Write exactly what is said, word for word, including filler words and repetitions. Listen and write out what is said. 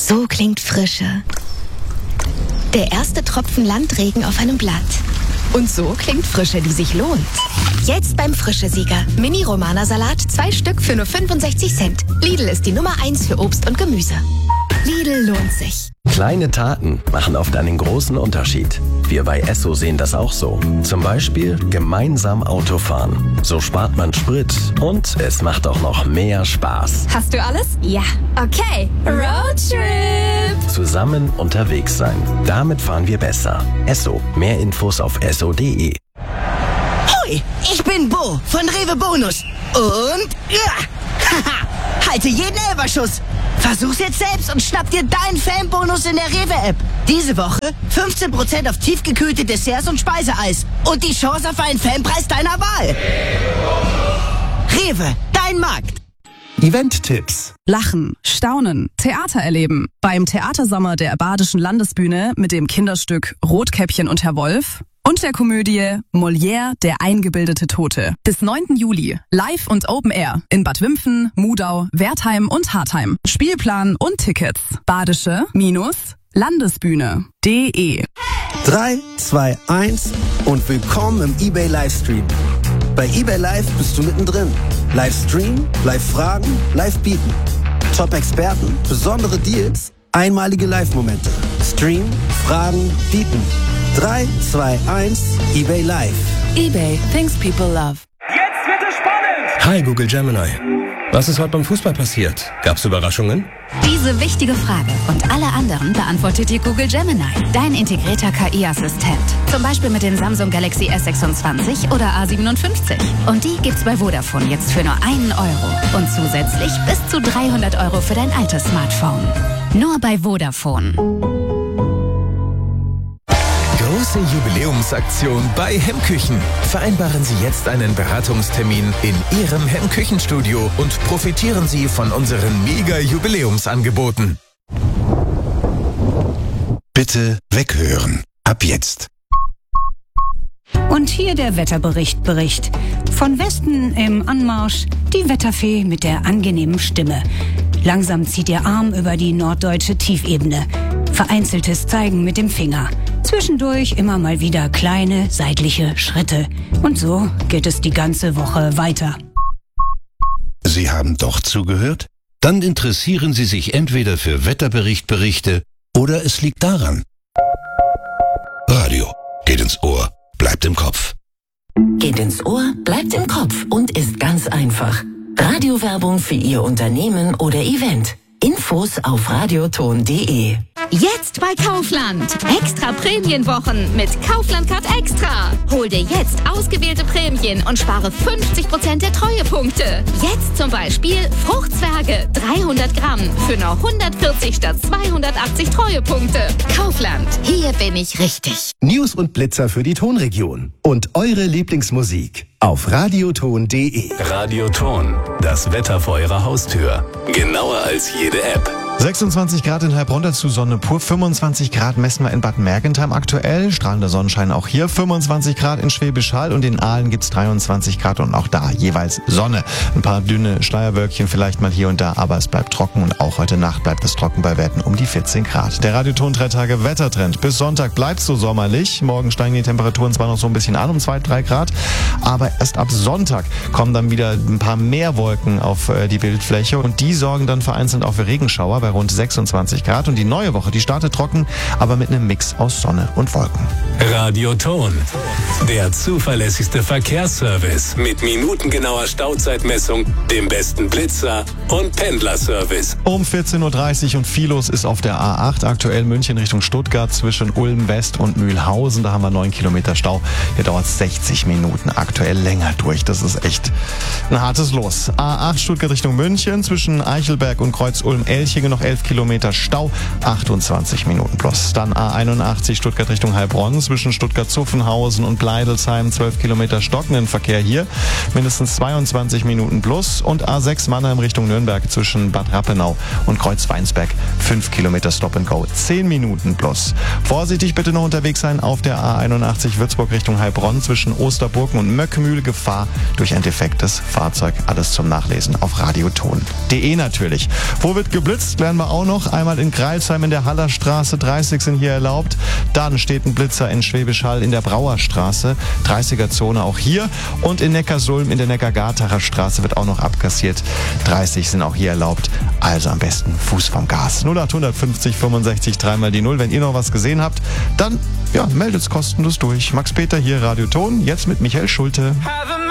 So klingt Frische. Der erste Tropfen Landregen auf einem Blatt. Und so klingt Frische, die sich lohnt. Jetzt beim Frische-Sieger. Mini-Romana-Salat, zwei Stück für nur fünfundsechzig Cent. Lidl ist die Nummer eins für Obst und Gemüse. Lidl lohnt sich. Kleine Taten machen oft einen großen Unterschied. Wir bei Esso sehen das auch so. Zum Beispiel gemeinsam Auto fahren. So spart man Sprit und es macht auch noch mehr Spaß. Hast du alles? Ja. Okay. Roadtrip! Zusammen unterwegs sein. Damit fahren wir besser. Esso. Mehr Infos auf esso punkt de. Hoi, ich bin Bo von Rewe Bonus. Und ja, haha, halte jeden Elferschuss. Versuch's jetzt selbst und schnapp dir deinen Fanbonus in der Rewe-App. Diese Woche fünfzehn Prozent auf tiefgekühlte Desserts und Speiseeis. Und die Chance auf einen Fanpreis deiner Wahl. Rewe, dein Markt. Event-Tipps. Lachen, staunen, Theater erleben. Beim Theatersommer der Badischen Landesbühne mit dem Kinderstück Rotkäppchen und Herr Wolf und der Komödie Molière, der eingebildete Tote. Bis neunten Juli. Live und Open Air in Bad Wimpfen, Mudau, Wertheim und Hartheim. Spielplan und Tickets. Badische-Landesbühne punkt de. drei, zwei, eins und willkommen im eBay Livestream. Bei eBay Live bist du mittendrin. Livestream, Live-Fragen, Live-Bieten. Top-Experten, besondere Deals, einmalige Live-Momente. Stream, Fragen, Bieten. drei, zwei, eins, eBay Live. eBay, things people love. Jetzt wird es spannend! Hi Google Gemini. Was ist heute beim Fußball passiert? Gab's Überraschungen? Diese wichtige Frage und alle anderen beantwortet dir Google Gemini, dein integrierter K I-Assistent. Zum Beispiel mit den Samsung Galaxy S sechsundzwanzig oder A siebenundfünfzig. Und die gibt's bei Vodafone jetzt für nur einen Euro. Und zusätzlich bis zu dreihundert Euro für dein altes Smartphone. Nur bei Vodafone. Große Jubiläumsaktion bei Hemmküchen. Vereinbaren Sie jetzt einen Beratungstermin in Ihrem Hemmküchenstudio und profitieren Sie von unseren Mega-Jubiläumsangeboten. Bitte weghören. Ab jetzt. Und hier der Wetterbericht Bericht. Von Westen im Anmarsch die Wetterfee mit der angenehmen Stimme. Langsam zieht ihr Arm über die norddeutsche Tiefebene. Vereinzeltes Zeigen mit dem Finger. Zwischendurch immer mal wieder kleine seitliche Schritte. Und so geht es die ganze Woche weiter. Sie haben doch zugehört? Dann interessieren Sie sich entweder für Wetterberichtberichte oder es liegt daran. Radio geht ins Ohr, bleibt im Kopf. Geht ins Ohr, bleibt im Kopf und ist ganz einfach. Radiowerbung für Ihr Unternehmen oder Event. Infos auf radioton punkt de. Jetzt bei Kaufland. Extra Prämienwochen mit Kaufland Card Extra. Hol dir jetzt ausgewählte Prämien und spare fünfzig Prozent der Treuepunkte. Jetzt zum Beispiel Fruchtzwerge dreihundert Gramm für nur hundertvierzig statt zweihundertachtzig Treuepunkte. Kaufland. Hier bin ich richtig. News und Blitzer für die Tonregion. Und eure Lieblingsmusik auf radioton punkt de. Radioton. Das Wetter vor Ihrer Haustür. Genauer als jede App. sechsundzwanzig Grad in Heilbronn, dazu Sonne pur. fünfundzwanzig Grad messen wir in Bad Mergentheim aktuell. Strahlender Sonnenschein auch hier. fünfundzwanzig Grad in Schwäbisch Hall und in Aalen gibt's dreiundzwanzig Grad und auch da jeweils Sonne. Ein paar dünne Schleierwölkchen vielleicht mal hier und da, aber es bleibt trocken und auch heute Nacht bleibt es trocken bei Werten um die vierzehn Grad. Der Radioton drei Tage Wettertrend. Bis Sonntag bleibt's so sommerlich. Morgen steigen die Temperaturen zwar noch so ein bisschen an um zwei, drei Grad, aber erst ab Sonntag kommen dann wieder ein paar mehr Wolken auf äh, die Bildfläche und die sorgen dann vereinzelt auch für Regenschauer bei rund sechsundzwanzig Grad und die neue Woche, die startet trocken, aber mit einem Mix aus Sonne und Wolken. Radioton. Der zuverlässigste Verkehrsservice mit minutengenauer Stauzeitmessung, dem besten Blitzer und Pendlerservice. Um vierzehn Uhr dreißig und viel los ist auf der A acht, aktuell München Richtung Stuttgart zwischen Ulm West und Mühlhausen. Da haben wir neun Kilometer Stau. Hier dauert es sechzig Minuten, aktuell länger durch. Das ist echt ein hartes Los. A acht Stuttgart Richtung München zwischen Eichelberg und Kreuz-Ulm-Elchingen noch elf Kilometer Stau, achtundzwanzig Minuten plus. Dann A einundachtzig Stuttgart Richtung Heilbronn zwischen Stuttgart-Zuffenhausen und Bleidelsheim zwölf Kilometer stockenden Verkehr hier, mindestens zweiundzwanzig Minuten plus. Und A sechs Mannheim Richtung Nürnberg zwischen Bad Rappenau und Kreuzweinsberg fünf Kilometer Stop and Go, zehn Minuten plus. Vorsichtig bitte noch unterwegs sein auf der A einundachtzig Würzburg Richtung Heilbronn zwischen Osterburgen und Möckmühl, Gefahr durch ein defektes Fahrzeug. Alles zum Nachlesen auf radioton punkt de natürlich. Wo wird geblitzt? klären wir auch noch. Einmal in Greilsheim in der Hallerstraße, dreißig sind hier erlaubt. Dann steht ein Blitzer in Schwäbisch Hall in der Brauerstraße, dreißiger-Zone auch hier. Und in Neckarsulm in der Neckar-Gartacher Straße wird auch noch abkassiert. dreißig sind auch hier erlaubt. Also am besten Fuß vom Gas. null acht fünfzig fünfundsechzig dreimal die null. Wenn ihr noch was gesehen habt, dann ja, meldet's kostenlos durch. Max Peter hier, Radio Ton, jetzt mit Michael Schulte. Have a